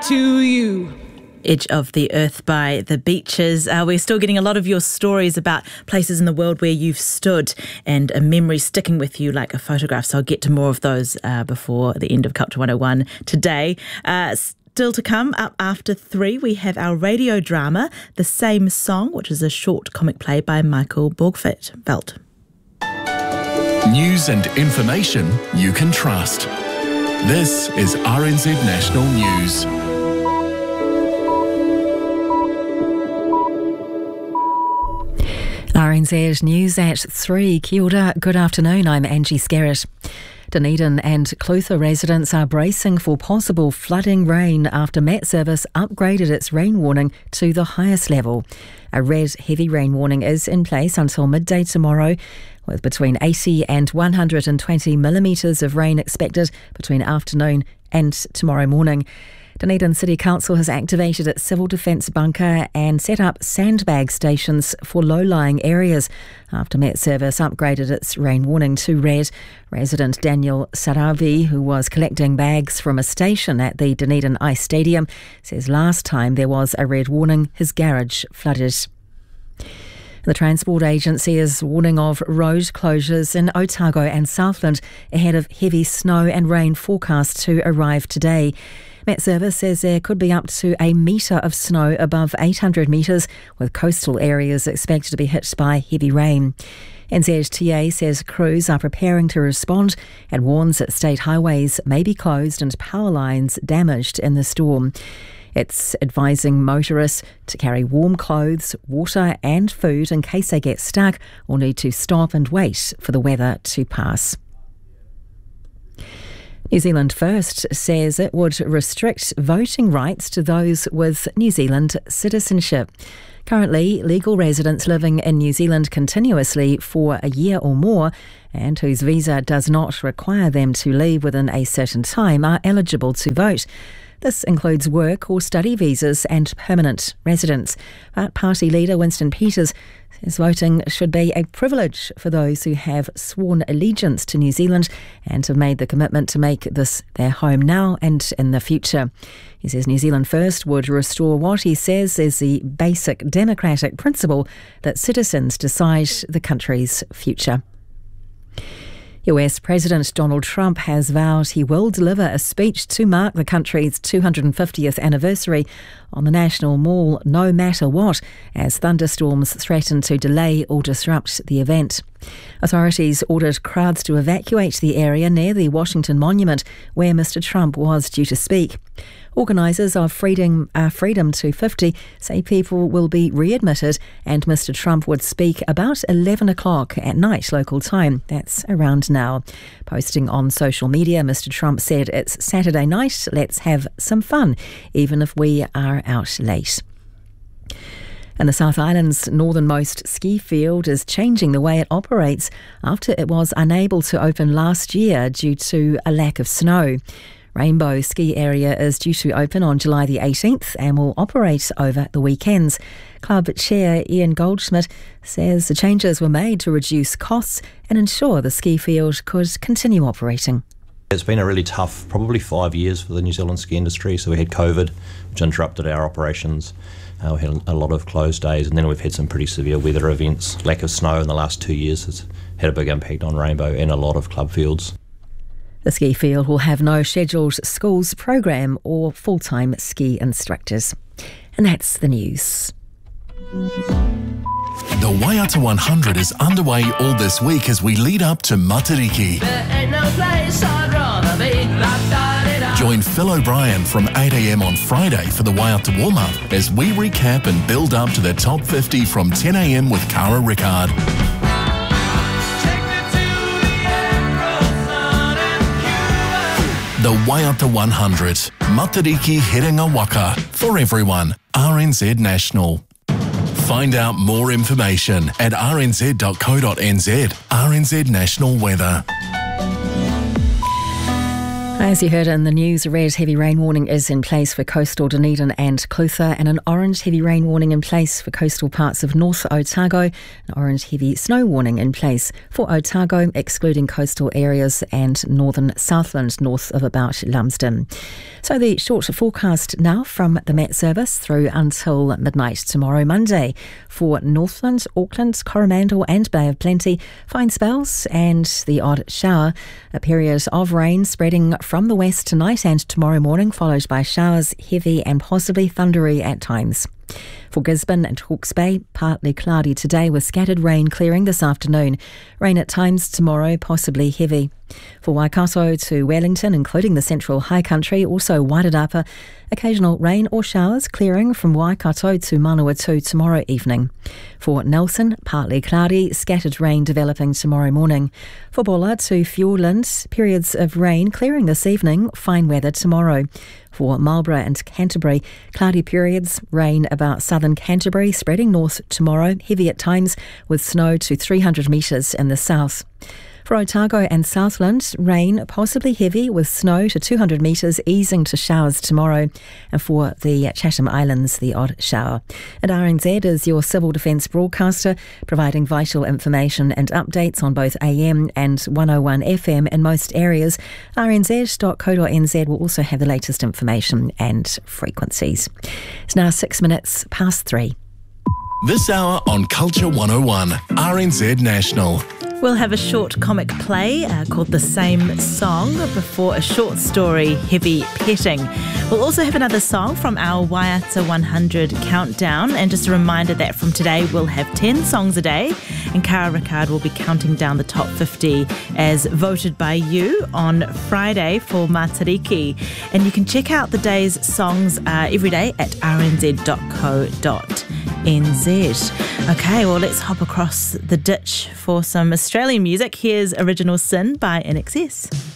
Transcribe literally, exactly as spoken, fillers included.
to you. Edge of the Earth by The Beaches. Uh, we're still getting a lot of your stories about places in the world where you've stood and a memory sticking with you like a photograph. So I'll get to more of those uh, before the end of Culture one oh one today. Uh, Still to come, up after three, we have our radio drama, The Same Song, which is a short comic play by Michael Borgfeldt. News and information you can trust. This is R N Z National News. R N Z News at three. Kia ora, good afternoon, I'm Angie Skerritt. Dunedin and Clutha residents are bracing for possible flooding rain after Met Service upgraded its rain warning to the highest level. A red heavy rain warning is in place until midday tomorrow, with between eighty and one hundred twenty millimetres of rain expected between afternoon and tomorrow morning. Dunedin City Council has activated its civil defence bunker and set up sandbag stations for low-lying areas after Met Service upgraded its rain warning to red. Resident Daniel Saravi, who was collecting bags from a station at the Dunedin Ice Stadium, says last time there was a red warning, his garage flooded. The Transport Agency is warning of road closures in Otago and Southland ahead of heavy snow and rain forecast to arrive today. Met Service says there could be up to a metre of snow above eight hundred metres, with coastal areas expected to be hit by heavy rain. N Z T A says crews are preparing to respond and warns that state highways may be closed and power lines damaged in the storm. It's advising motorists to carry warm clothes, water and food in case they get stuck or need to stop and wait for the weather to pass. New Zealand First says it would restrict voting rights to those with New Zealand citizenship. Currently, legal residents living in New Zealand continuously for a year or more and whose visa does not require them to leave within a certain time are eligible to vote. This includes work or study visas and permanent residents. But party leader Winston Peters says voting should be a privilege for those who have sworn allegiance to New Zealand and have made the commitment to make this their home now and in the future. He says New Zealand First would restore what he says is the basic democratic principle that citizens decide the country's future. U S President Donald Trump has vowed he will deliver a speech to mark the country's two hundred fiftieth anniversary on the National Mall no matter what, as thunderstorms threaten to delay or disrupt the event. Authorities ordered crowds to evacuate the area near the Washington Monument where Mister Trump was due to speak. Organisers of Freedom, uh, Freedom two fifty say people will be readmitted and Mister Trump would speak about eleven o'clock at night local time. That's around now. Posting on social media, Mister Trump said, "It's Saturday night, let's have some fun, even if we are out late." And the South Island's northernmost ski field is changing the way it operates after it was unable to open last year due to a lack of snow. Rainbow Ski Area is due to open on July the eighteenth and will operate over the weekends. Club Chair Ian Goldschmidt says the changes were made to reduce costs and ensure the ski field could continue operating. It's been a really tough, probably five years for the New Zealand ski industry. So we had COVID, which interrupted our operations. Uh, we had a lot of closed days, and then we've had some pretty severe weather events. Lack of snow in the last two years has had a big impact on Rainbow and a lot of club fields. The ski field will have no scheduled schools program or full-time ski instructors. And that's the news. The Waiata one hundred is underway all this week as we lead up to Matariki. Join Phil O'Brien from eight a m on Friday for the Waiata warm-up as we recap and build up to the top fifty from ten a m with Cara Rickard. The Waiata one hundred, Matariki Herenga Waka, for everyone, R N Z National. Find out more information at r n z dot co dot n z. R N Z National Weather. As As you heard in the news, a red heavy rain warning is in place for coastal Dunedin and Clutha, and an orange heavy rain warning in place for coastal parts of North Otago, an orange heavy snow warning in place for Otago, excluding coastal areas and northern Southland north of about Lumsden. So the short forecast now from the Met Service through until midnight tomorrow, Monday, for Northland, Auckland, Coromandel and Bay of Plenty, fine spells and the odd shower, a period of rain spreading from From the west tonight and tomorrow morning, followed by showers, heavy and possibly thundery at times. For Gisborne and Hawke's Bay, partly cloudy today with scattered rain clearing this afternoon. Rain at times tomorrow, possibly heavy. For Waikato to Wellington, including the central high country, also Wairarapa, occasional rain or showers clearing from Waikato to Manawatu tomorrow evening. For Nelson, partly cloudy, scattered rain developing tomorrow morning. For Bulla to Fjordland, periods of rain clearing this evening, fine weather tomorrow. For Marlborough and Canterbury, cloudy periods, rain about southern Canterbury, spreading north tomorrow, heavy at times with snow to three hundred metres in the south. For Otago and Southland, rain possibly heavy with snow to two hundred metres, easing to showers tomorrow. And for the Chatham Islands, the odd shower. And R N Z is your civil defence broadcaster, providing vital information and updates on both A M and one oh one F M in most areas. r n z dot co dot n z will also have the latest information and frequencies. It's now six minutes past three. This hour on Culture one oh one, R N Z National. We'll have a short comic play uh, called The Same Song before a short story, Heavy Petting. We'll also have another song from our Waiata one hundred countdown, and just a reminder that from today we'll have ten songs a day, and Cara Rickard will be counting down the top fifty as voted by you on Friday for Matariki. And you can check out the day's songs uh, every day at r n z dot co dot n z. Okay, well, let's hop across the ditch for some Australian music. Here's Original Sin by I N X S.